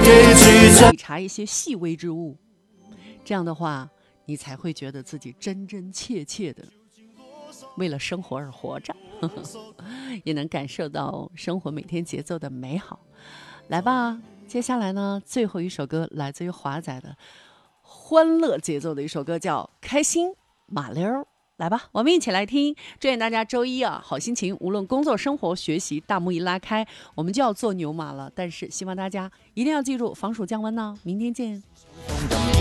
理察一些细微之物，这样的话你才会觉得自己真真切切的为了生活而活着，也能感受到生活每天节奏的美好。来吧，接下来呢，最后一首歌来自于华仔的欢乐节奏的一首歌，叫《开心马溜》。来吧，我们一起来听。祝愿大家周一好心情，无论工作、生活、学习，大幕一拉开，我们就要做牛马了。但是希望大家一定要记住防暑降温呢。明天见。